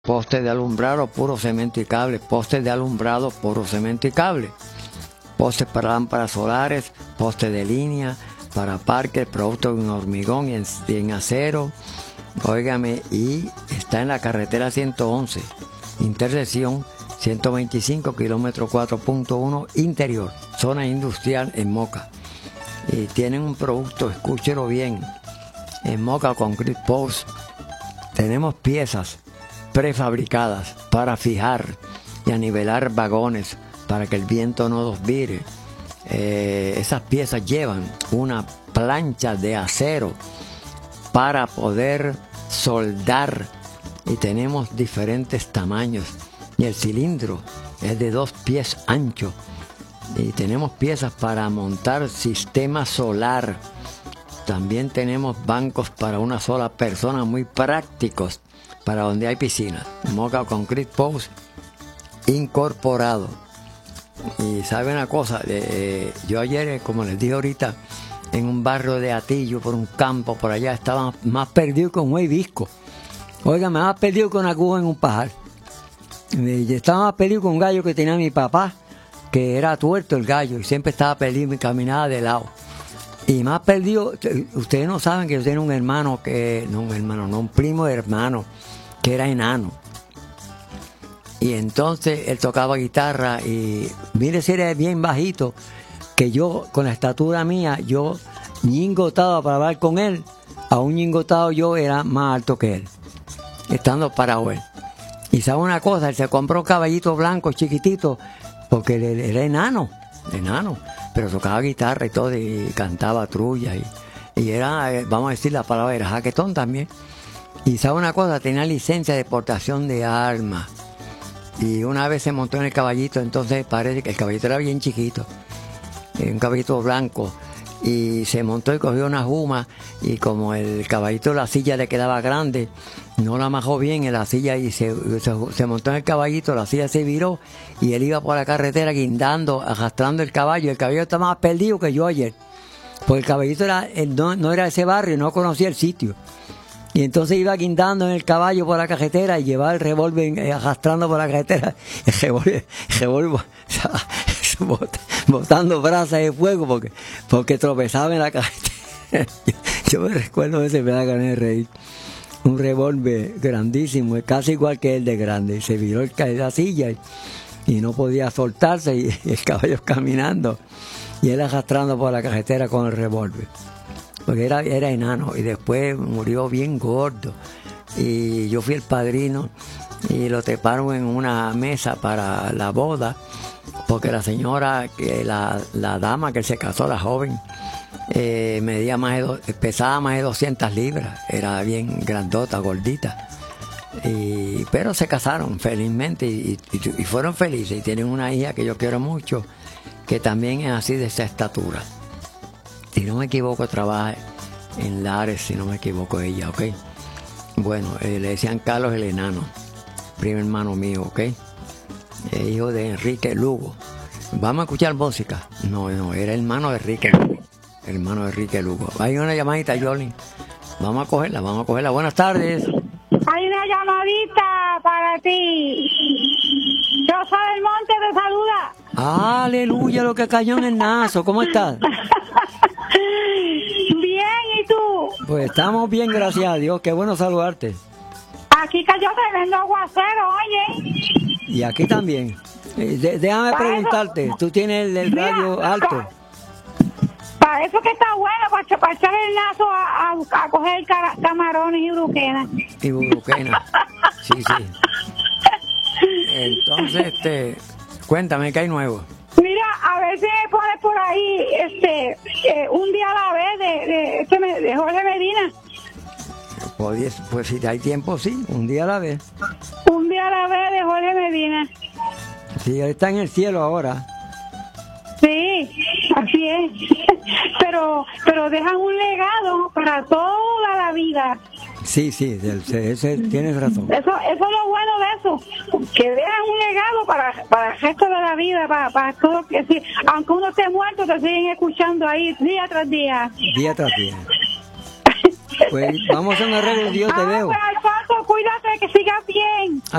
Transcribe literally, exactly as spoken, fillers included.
postes de alumbrado, puro cemento y cable, postes de alumbrado, puro cemento y cable, postes para lámparas solares, postes de línea, para parques, productos en hormigón y en, y en acero, óigame, y está en la carretera ciento once, intersección ciento veinticinco, kilómetro cuatro punto uno, interior, zona industrial en Moca. Y tienen un producto, escúchelo bien, en Moca Concrete Post tenemos piezas prefabricadas para fijar y anivelar vagones para que el viento no los vire. Eh, esas piezas llevan una plancha de acero para poder soldar y tenemos diferentes tamaños y el cilindro es de dos pies ancho y tenemos piezas para montar sistema solar. También tenemos bancos para una sola persona muy prácticos para donde hay piscina. Moca Concrete Post incorporado. Y sabe una cosa, eh, yo ayer, como les dije ahorita, en un barrio de Atillo, por un campo por allá, estaba más perdido que un huevisco. Oiga, me más perdido que una cuba en un pajar. Y estaba más perdido con un gallo que tenía mi papá, que era tuerto el gallo, y siempre estaba perdido y caminaba de lado. Y más perdido, ustedes no saben que yo tenía un hermano que, no un hermano, no un primo de hermano, que era enano. Y entonces él tocaba guitarra y mire si era bien bajito, que yo con la estatura mía, yo ñingotaba para hablar con él, a un ñingotado yo era más alto que él, estando parado él. Y sabe una cosa, él se compró un caballito blanco chiquitito, porque él, él era enano, enano, pero tocaba guitarra y todo, y cantaba trulla, y, y era, vamos a decir la palabra, era jaquetón también. Y sabe una cosa, tenía licencia de portación de armas. Y una vez se montó en el caballito, entonces parece que el caballito era bien chiquito, un caballito blanco, y se montó y cogió una juma, y como el caballito, la silla le quedaba grande, no la majó bien en la silla, y se, se, se montó en el caballito, la silla se viró, y él iba por la carretera guindando, arrastrando el caballo. El caballo estaba más perdido que yo ayer, porque el caballito era, él no, no era de ese barrio, no conocía el sitio. Y entonces iba guindando en el caballo por la carretera y llevaba el revólver eh, arrastrando por la carretera, el revólver, el revólver bot, botando brasas de fuego porque, porque tropezaba en la carretera. Yo, yo me recuerdo de ese, me da ganas de reír. Un revólver grandísimo, casi igual que el de grande. Se viró el, la silla y, y no podía soltarse, y, y el caballo caminando y él arrastrando por la carretera con el revólver. Porque era, era enano y después murió bien gordo. Y yo fui el padrino y lo treparon en una mesa para la boda, porque la señora, que la, la dama que se casó, la joven, eh, medía más de do, pesaba más de doscientas libras, era bien grandota, gordita. Y, pero se casaron felizmente y, y, y fueron felices y tienen una hija que yo quiero mucho, que también es así de esa estatura. Si no me equivoco, trabaja en Lares, si no me equivoco ella, ¿ok? Bueno, eh, le decían Carlos el Enano, primer hermano mío, ¿ok? Eh, hijo de Enrique Lugo. ¿Vamos a escuchar música? No, no, era hermano de Enrique Lugo. Hermano de Enrique Lugo. Hay una llamadita, Yoli. Vamos a cogerla, vamos a cogerla. Buenas tardes. Hay una llamadita para ti. Yo soy del Monte, te saluda. Aleluya, lo que cayó en el nazo. ¿Cómo estás? Bien, ¿y tú? Pues estamos bien, gracias a Dios. Qué bueno saludarte. Aquí cayó tremendo aguacero, oye. Y aquí también. De, déjame para preguntarte, eso, ¿tú tienes el, el radio mira, alto? Para, para eso que está bueno, para, para echar el lazo a, a, a coger cara, camarones y bruquenas. Y bruquenas, sí, sí. Entonces, este, cuéntame, ¿qué hay nuevo? Mira, a ver si me pones por ahí, este, eh, un día a la vez de, de, este, de Jorge Medina. Pues, pues si hay tiempo, sí, un día a la vez. Un día a la vez de Jorge Medina. Sí, él está en el cielo ahora. Sí, así es. Pero, pero dejan un legado para toda la vida. Sí, sí, ese, ese, tienes razón. Eso, eso es lo bueno de eso, que dejan un legado para, para el resto de la vida, para, para todo, que sí, aunque uno esté muerto, te siguen escuchando ahí día tras día. Día tras día. Pues vamos a un arreglo, Dios te Ah, veo. pues Alfonso, cuídate, que sigas bien.